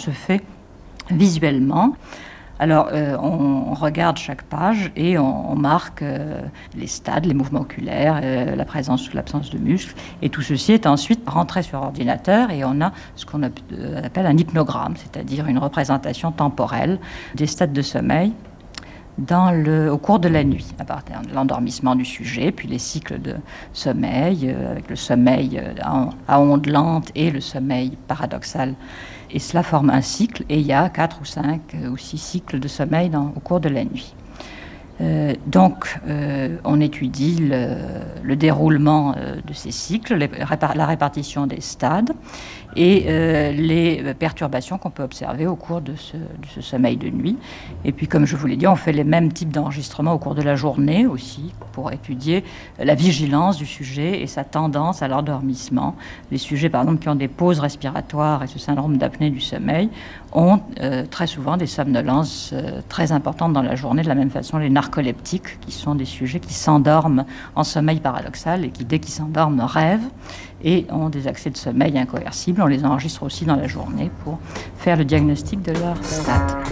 se fait visuellement. Alors, on regarde chaque page et on marque les stades, les mouvements oculaires, la présence ou l'absence de muscles. Et tout ceci est ensuite rentré sur ordinateur et on a ce qu'on appelle un hypnogramme, c'est-à-dire une représentation temporelle des stades de sommeil au cours de la nuit, à partir de l'endormissement du sujet, puis les cycles de sommeil, avec le sommeil à ondes lentes et le sommeil paradoxal. Et cela forme un cycle, et il y a 4 ou 5 ou 6 cycles de sommeil au cours de la nuit. Donc, on étudie le déroulement de ces cycles, la répartition des stades et les perturbations qu'on peut observer au cours de ce sommeil de nuit. Et puis, comme je vous l'ai dit, on fait les mêmes types d'enregistrements au cours de la journée aussi, pour étudier la vigilance du sujet et sa tendance à l'endormissement. Les sujets, par exemple, qui ont des pauses respiratoires et ce syndrome d'apnée du sommeil ont très souvent des somnolences très importantes dans la journée, de la même façon les narcoleptiques, qui sont des sujets qui s'endorment en sommeil paradoxal et qui, dès qu'ils s'endorment, rêvent et ont des accès de sommeil incoercibles. On les enregistre aussi dans la journée pour faire le diagnostic de leur stade.